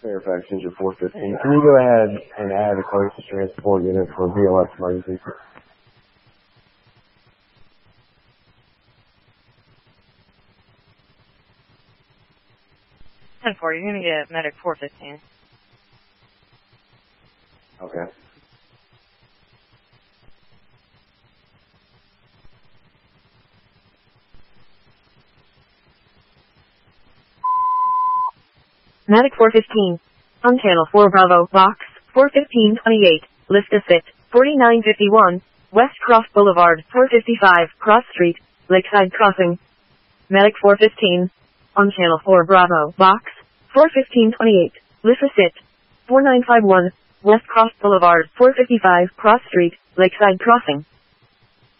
Fairfax Engine 415. Can you go ahead and add a closest transport unit for BLS emergency? 10-4, you're going to get medic 415. Okay. Medic 415. On channel 4 Bravo, box 41528, lift assist 4951, West Cross Boulevard 455, Cross Street, Lakeside Crossing. Medic 415. On channel 4 Bravo, box 41528, lift assist 4951, West Cross Boulevard 455, Cross Street, Lakeside Crossing.